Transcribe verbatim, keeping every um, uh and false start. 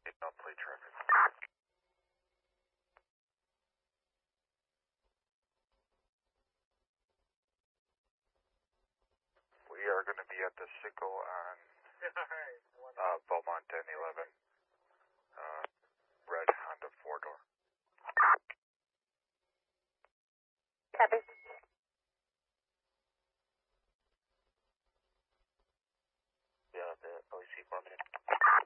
Not play traffic. We are going to be at the Sickle on uh, Beaumont ten eleven. Uh, red Honda four door. Copy. Yeah, the O E C four minute.